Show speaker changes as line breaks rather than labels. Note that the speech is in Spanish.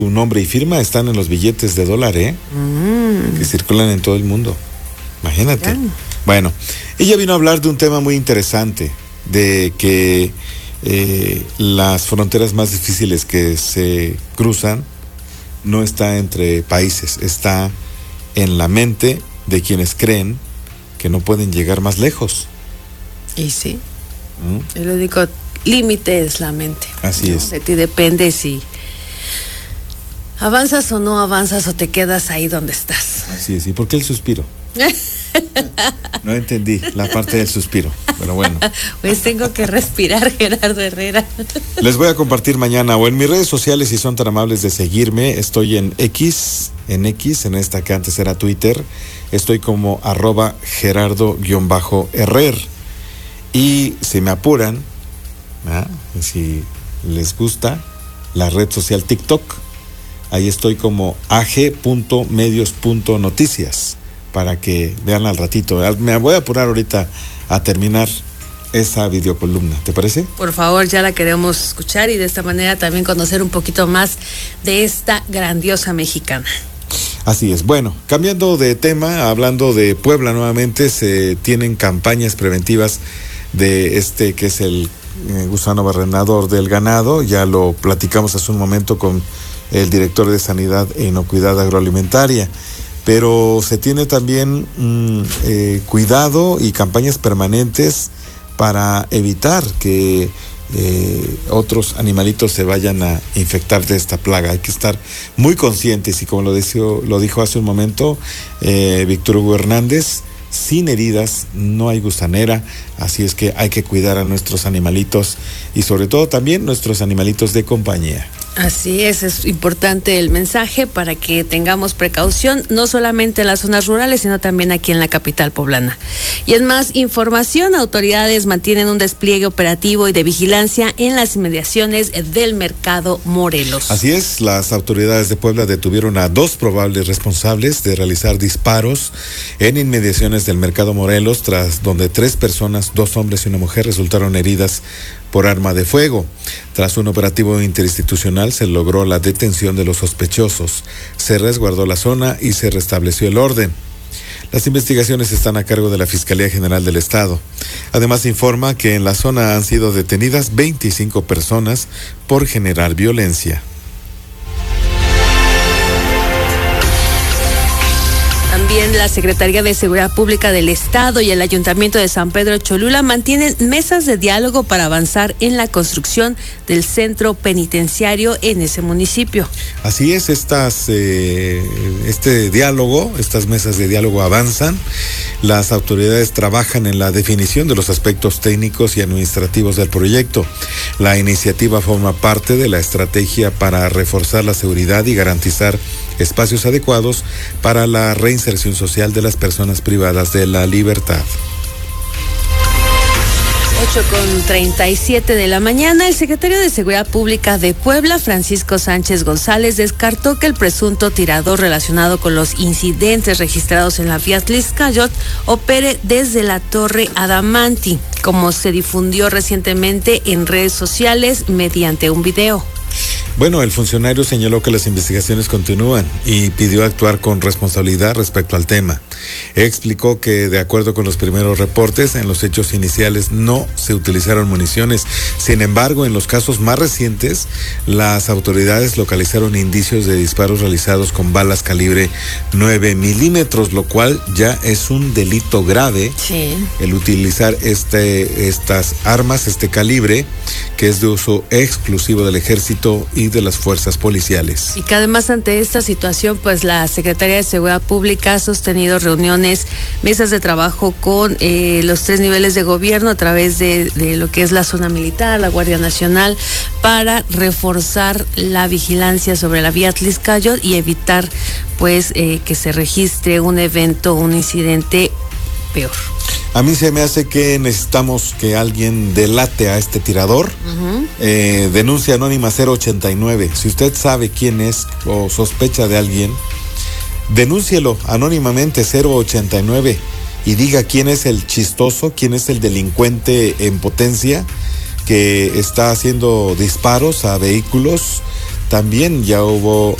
Su nombre y firma están en los billetes de dólar, que circulan en todo el mundo. Imagínate. Bueno, ella vino a hablar de un tema muy interesante, de que las fronteras más difíciles que se cruzan no está entre países, está en la mente de quienes creen que no pueden llegar más lejos.
Y sí, el único límite es la mente.
Así es.
De ti depende si avanzas o no avanzas o te quedas ahí donde estás.
Así es. ¿Y por qué el suspiro? No entendí la parte del suspiro, pero bueno.
Pues tengo que respirar, Gerardo Herrera.
Les voy a compartir mañana o en mis redes sociales, si son tan amables de seguirme. Estoy en X, en esta que antes era Twitter. Estoy como @Gerardo_Herrer. Y si me apuran, si les gusta, la red social TikTok, ahí estoy como ag.medios.noticias, para que vean al ratito. Me voy a apurar ahorita a terminar esa videocolumna, ¿te parece?
Por favor, ya la queremos escuchar y de esta manera también conocer un poquito más de esta grandiosa mexicana.
Así es. Bueno, cambiando de tema, hablando de Puebla nuevamente, se tienen campañas preventivas de que es el gusano barrenador del ganado. Ya lo platicamos hace un momento con el director de Sanidad e Inocuidad Agroalimentaria. Pero se tiene también cuidado y campañas permanentes para evitar que otros animalitos se vayan a infectar de esta plaga. Hay que estar muy conscientes y como lo dijo hace un momento Víctor Hugo Hernández, sin heridas no hay gusanera, así es que hay que cuidar a nuestros animalitos y sobre todo también nuestros animalitos de compañía.
Así es importante el mensaje para que tengamos precaución, no solamente en las zonas rurales, sino también aquí en la capital poblana. Y en más información, autoridades mantienen un despliegue operativo y de vigilancia en las inmediaciones del Mercado Morelos.
Así es, las autoridades de Puebla detuvieron a 2 probables responsables de realizar disparos en inmediaciones del Mercado Morelos, tras donde 3 personas, 2 hombres y una mujer, resultaron heridas por arma de fuego. Tras un operativo interinstitucional se logró la detención de los sospechosos, se resguardó la zona y se restableció el orden. Las investigaciones están a cargo de la Fiscalía General del Estado. Además se informa que en la zona han sido detenidas 25 personas por generar violencia.
También la Secretaría de Seguridad Pública del Estado y el Ayuntamiento de San Pedro Cholula mantienen mesas de diálogo para avanzar en la construcción del centro penitenciario en ese municipio.
Así es, estas mesas de diálogo avanzan. Las autoridades trabajan en la definición de los aspectos técnicos y administrativos del proyecto. La iniciativa forma parte de la estrategia para reforzar la seguridad y garantizar espacios adecuados para la reinserción social de las personas privadas de la libertad.
8:37 de la mañana, el secretario de Seguridad Pública de Puebla, Francisco Sánchez González, descartó que el presunto tirador relacionado con los incidentes registrados en la vía Tlaxcayot opere desde la Torre Adamanti, como se difundió recientemente en redes sociales mediante un video.
Bueno, el funcionario señaló que las investigaciones continúan y pidió actuar con responsabilidad respecto al tema. Explicó que, de acuerdo con los primeros reportes, en los hechos iniciales no se utilizaron municiones. Sin embargo, en los casos más recientes, las autoridades localizaron indicios de disparos realizados con balas calibre 9 milímetros, lo cual ya es un delito grave.
Sí.
El utilizar estas armas, este calibre, que es de uso exclusivo del Ejército y de las fuerzas policiales.
Y que además ante esta situación, pues la Secretaría de Seguridad Pública ha sostenido reuniones, mesas de trabajo con los 3 niveles de gobierno a través de lo que es la zona militar, la Guardia Nacional, para reforzar la vigilancia sobre la vía Tlaxcayot y evitar pues que se registre un evento, un incidente peor.
A mí se me hace que necesitamos que alguien delate a este tirador. Denuncia anónima 089. Si usted sabe quién es o sospecha de alguien, denúncielo anónimamente 089 y diga quién es el chistoso, quién es el delincuente en potencia que está haciendo disparos a vehículos también ya hubo